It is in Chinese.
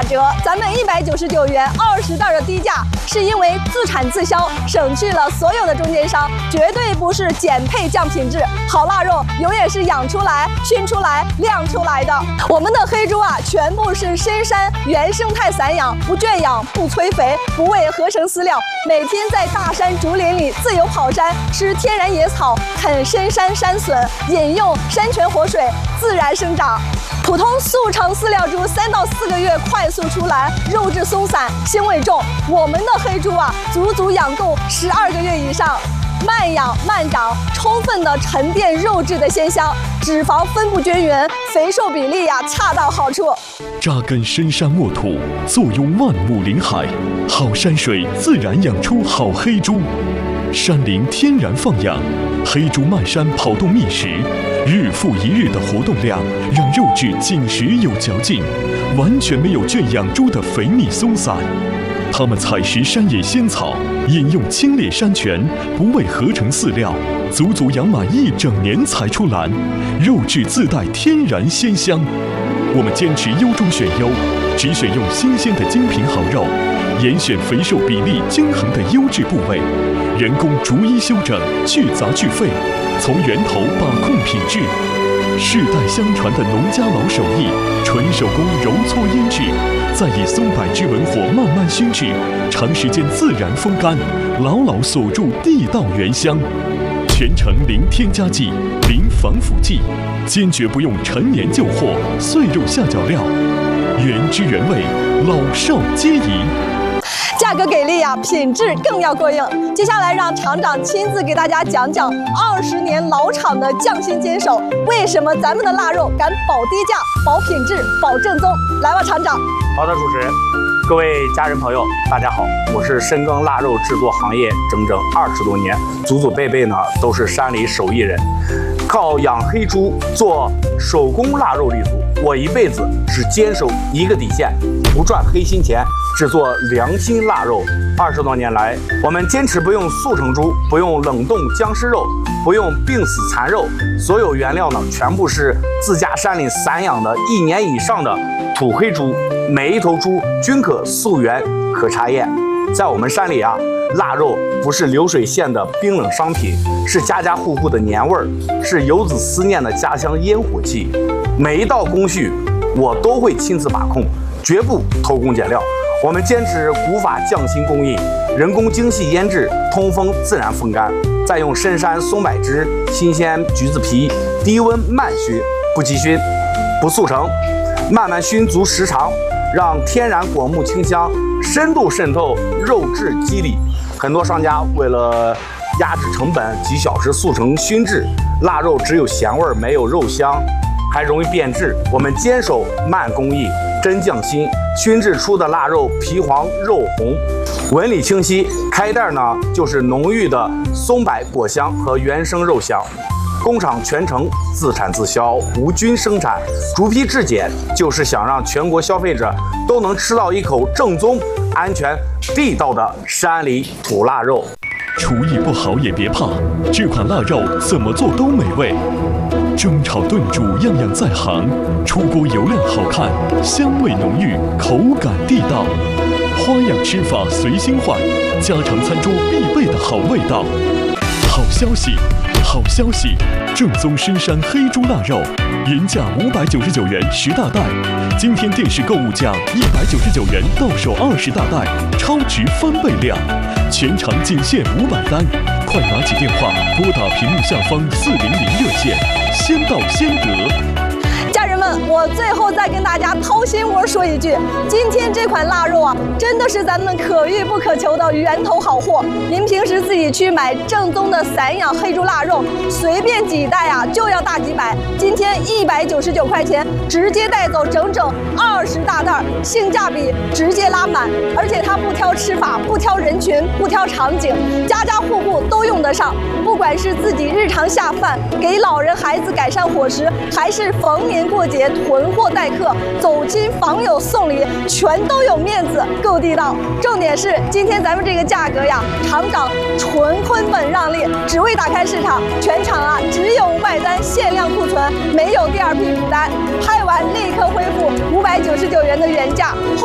折，咱们199元20袋的低价，是因为自产自销，省去了所有的中间商，绝对不是减配降品质。好腊肉永远是养出来、熏出来、晾出来的。我们的黑猪啊，全部是深山原生态散养，不圈养、不催肥、不喂合成饲料，每天在大山竹林里自由跑山，吃天然野草，啃深山山笋，饮用山泉活水，自然生长。普通速成饲料猪3到4个月快速出栏，肉质松散，腥味重。我们的黑猪啊，足足养够12个月以上，慢养慢长，充分的沉淀肉质的鲜香，脂肪分布均匀，肥瘦比例呀恰到好处。 扎根深山墨土，坐拥万亩林海，好山水自然养出好黑猪。山林天然放养，黑猪漫山跑动觅食，日复一日的活动量让肉质紧实有嚼劲，完全没有圈养猪的肥腻松散。它们采食山野仙草，饮用清冽山泉，不喂合成饲料，足足养满1整年才出栏，肉质自带天然鲜香。我们坚持优中选优，只选用新鲜的精品好肉，严选肥瘦比例均衡的优质部位，人工逐一修整，去杂去废，从源头把控品质。世代相传的农家老手艺，纯手工揉搓腌制，再以松柏枝文火慢慢熏制，长时间自然风干，牢牢锁住地道原香。全程零添加剂、零防腐剂，坚决不用陈年旧货、碎肉下脚料，原汁原味，老少皆宜。 价格给力呀，品质更要过硬。接下来让厂长亲自给大家讲讲20年老厂的匠心坚守，为什么咱们的腊肉敢保低价、保品质、保正宗？来吧，厂长。 好的，主持人，各位家人朋友，大家好，我是深耕腊肉制作行业整整20多年，祖祖辈辈呢都是山里手艺人，靠养黑猪做手工腊肉立足。我一辈子只坚守一个底线，不赚黑心钱，只做良心腊肉。20多年来，我们坚持不用速成猪，不用冷冻僵尸肉，不用病死残肉，所有原料呢全部是自家山里散养的1年以上的土黑猪，每一头猪均可溯源可查验。在我们山里啊，腊肉不是流水线的冰冷商品，是家家户户的年味儿，是游子思念的家乡烟火气。每一道工序我都会亲自把控，绝不偷工减料。我们坚持古法匠心工艺，人工精细腌制，通风自然风干，再用深山松柏枝、新鲜橘子皮，低温慢熏，不急熏，不速成，慢慢熏足时长，让天然果木清香深度渗透肉质肌理。很多商家为了压制成本，几小时速成熏制，腊肉只有咸味没有肉香，还容易变质。我们坚守慢工艺、真匠心，熏制出的腊肉皮黄肉红，纹理清晰。开袋呢就是浓郁的松柏果香和原生肉香。工厂全程自产自销，无菌生产，逐批质检，就是想让全国消费者都能吃到一口正宗、安全、地道的山里土腊肉。 厨艺不好也别怕，这款腊肉怎么做都美味。蒸炒炖煮样样在行，出锅油亮好看，香味浓郁，口感地道。花样吃法随心换，家常餐桌必备的好味道。好消息！好消息！正宗深山黑猪腊肉，原价599元10大袋，今天电视购物价199元到手20大袋，超值翻倍量，全场仅限500单，快拿起电话拨打屏幕下方400热线，先到先得。 家人们，我最后再跟大家掏心窝说一句，今天这款腊肉啊，真的是咱们可遇不可求的源头好货。您平时自己去买正宗的散养黑猪腊肉，随便几袋啊就要大几百，今天199块钱直接带走整整20大袋，性价比直接拉满。而且它不挑吃法，不挑人群，不挑场景，家家户户都用得上。不管是自己日常下饭，给老人孩子改善伙食，还是逢年过节囤货待客，走亲访友送礼，全都有面子，够地道。重点是今天咱们这个价格呀，厂长纯坤本让利，只为打开市场，全场啊只有500单限量库存，没有第2批补单，拍完立刻恢复599元的原价。